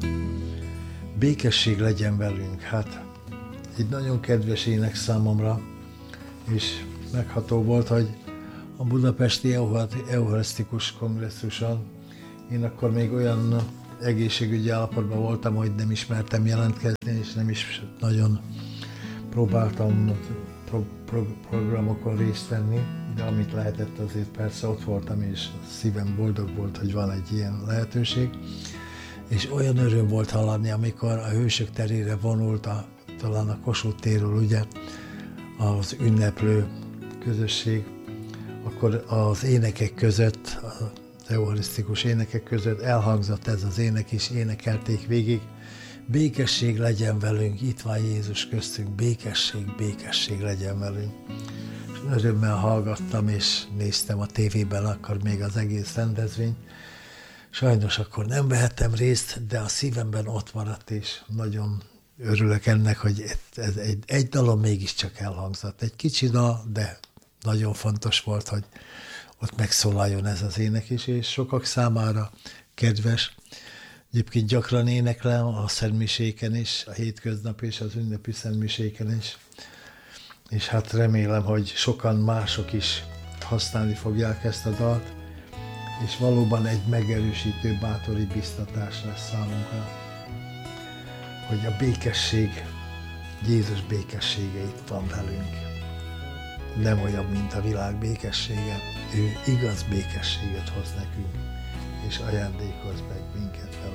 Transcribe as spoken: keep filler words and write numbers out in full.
Békesség legyen velünk. Hát egy nagyon kedves ének számomra, és megható volt, hogy a budapesti eucharisztikus kongresszuson én akkor még olyan egészségügyi állapotban voltam, hogy nem ismertem jelentkezni, és nem is nagyon próbáltam pro, pro, programokon részt venni, de amit lehetett, azért persze ott voltam, és szívem boldog volt, hogy van egy ilyen lehetőség. És olyan öröm volt hallani, amikor a Hősök terére vonult, a, talán a Kossuth térről, ugye, az ünneplő közösség, akkor az énekek között, az eucharisztikus énekek között elhangzott ez az ének, és énekelték végig. Békesség legyen velünk, itt van Jézus köztünk, békesség, békesség legyen velünk. És örömmel hallgattam, és néztem a tévében akkor még az egész rendezvényt. Sajnos akkor nem vehettem részt, de a szívemben ott maradt, és nagyon örülök ennek, hogy ez egy, egy dalom mégiscsak elhangzott. Egy kicsi dal, de nagyon fontos volt, hogy ott megszólaljon ez az ének is, és sokak számára kedves. Egyébként gyakran éneklem a szentmiséken is, a hétköznap és az ünnepi szentmiséken is, és hát remélem, hogy sokan mások is használni fogják ezt a dalt, és valóban egy megerősítő, bátori biztatás lesz számunkra, hogy a békesség, Jézus békessége itt van velünk. Nem olyan, mint a világ békessége, ő igaz békességet hoz nekünk, és ajándékoz meg minket vele.